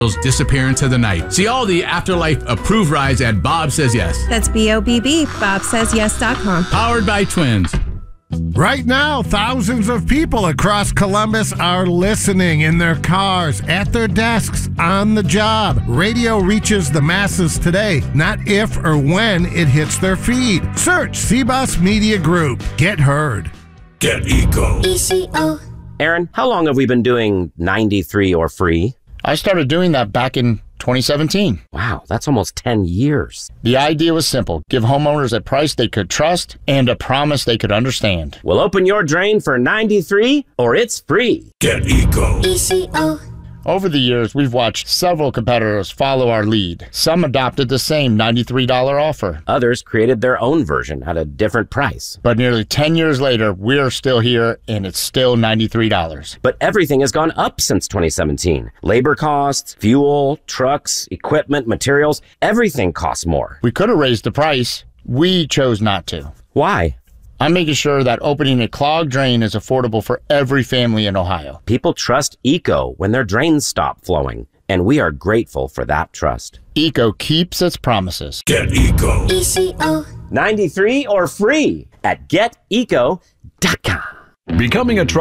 disappear into the night. See all the Afterlife approved rides at Bob Says Yes. That's BOBB, BobSaysYes.com. Powered by Twins. Right now, thousands of people across Columbus are listening in their cars, at their desks, on the job. Radio reaches the masses today, not if or when it hits their feed. Search CBUS Media Group. Get heard. Get Eco. ECO. Aaron, how long have we been doing 93 or free? I started doing that back in 2017. Wow, that's almost 10 years. The idea was simple. Give homeowners a price they could trust and a promise they could understand. We'll open your drain for 93 or it's free. Get Eco. ECO. Over the years, we've watched several competitors follow our lead. Some adopted the same $93 offer. Others created their own version at a different price. But nearly 10 years later, we're still here, and it's still $93. But everything has gone up since 2017. Labor costs, fuel, trucks, equipment, materials, everything costs more. We could have raised the price. We chose not to. Why? I'm making sure that opening a clogged drain is affordable for every family in Ohio. People trust Eco when their drains stop flowing, and we are grateful for that trust. Eco keeps its promises. Get Eco. ECO. 93 or free at geteco.com. Becoming a